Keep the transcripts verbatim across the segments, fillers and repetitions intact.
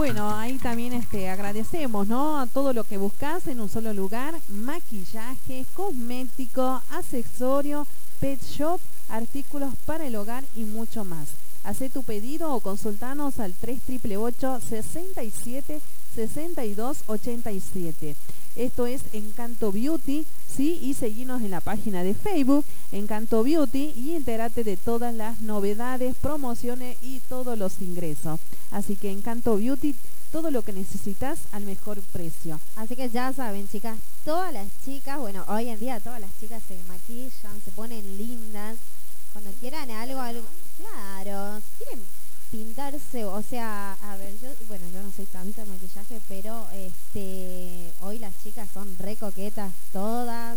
bueno, ahí también este, agradecemos, ¿no? Todo lo que buscas en un solo lugar: maquillaje, cosmético, accesorio, pet shop, artículos para el hogar y mucho más. Hacé tu pedido o consultanos al tres ocho ocho, sesenta y siete, sesenta y dos, ochenta y siete. Esto es Encanto Beauty, ¿sí? Y seguinos en la página de Facebook, Encanto Beauty, y entérate de todas las novedades, promociones y todos los ingresos. Así que Encanto Beauty, todo lo que necesitas al mejor precio. Así que ya saben, chicas, todas las chicas, bueno, hoy en día todas las chicas se maquillan, se ponen lindas. Cuando quieran algo, algo, claro, si quieren pintarse, o sea, a ver, yo, bueno, yo no soy tanta de maquillaje, pero este, hoy las chicas son re coquetas todas,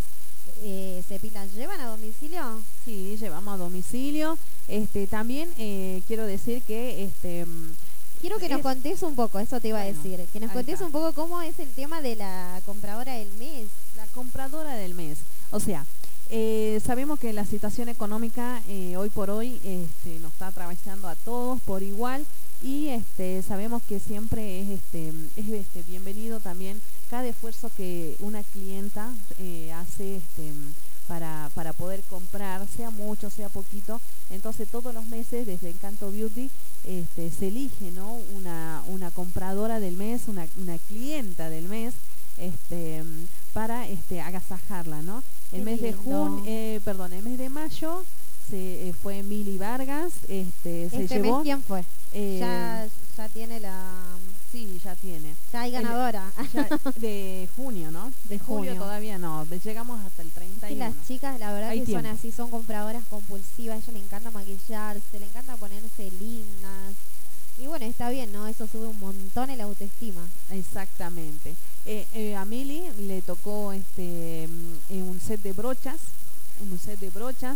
eh, se pintan, ¿llevan a domicilio? Sí, llevamos a domicilio. Este, también eh, quiero decir que este quiero que es, nos contés un poco, eso te iba bueno, a decir, que nos contés está. un poco cómo es el tema de la compradora del mes. La compradora del mes, o sea, Eh, sabemos que la situación económica eh, hoy por hoy este, nos está atravesando a todos por igual, y este, sabemos que siempre es, este, es este, bienvenido también cada esfuerzo que una clienta eh, hace este, para, para poder comprar, sea mucho, sea poquito. Entonces todos los meses desde Encanto Beauty este, se elige, ¿no? una, una compradora del mes, una, una clienta del mes, este, para este, agasajarla, ¿no? El Qué mes de junio, eh, perdón, el mes de mayo se eh, fue Mili Vargas, este, se ¿Este llevó. mes quién fue? Eh, ya, ya tiene la. Sí, ya tiene. Ya hay ganadora. El, ya, de junio, ¿no? De, de julio junio. Todavía no, llegamos hasta el treinta y uno. Es que las chicas, la verdad, hay que tiempo. Son así, son compradoras compulsivas. A ellas les encanta maquillarse, les encanta ponerse lindas. Y bueno, está bien, ¿no? Eso sube un montón el autoestima. Exactamente. Eh, eh, a Mili le tocó este eh, un set de brochas, un set de brochas.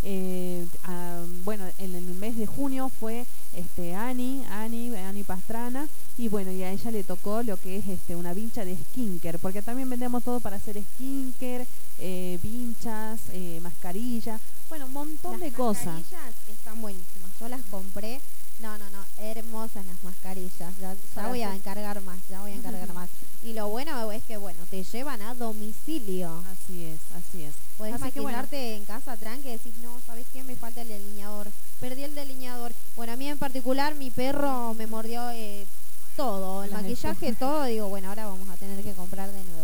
Eh, a, bueno, en el mes de junio fue este Ani, Ani, Ani Pastrana, y bueno, y a ella le tocó lo que es este una vincha de skincare, porque también vendemos todo para hacer skincare, eh, vinchas, eh, mascarillas, bueno, un montón las de cosas. Las mascarillas están buenísimas, yo las compré. No, no, no, hermosas las mascarillas. Ya, ya voy a encargar más, ya voy a encargar más. Y lo bueno es que, bueno, te llevan a domicilio. Así es, así es. Podés así maquillarte bueno. En casa tranqui y decís, no, ¿sabés qué? Me falta el delineador. Perdí el delineador. Bueno, a mí en particular, mi perro me mordió eh, todo, el maquillaje, todo. Digo, bueno, ahora vamos a tener que comprar de nuevo.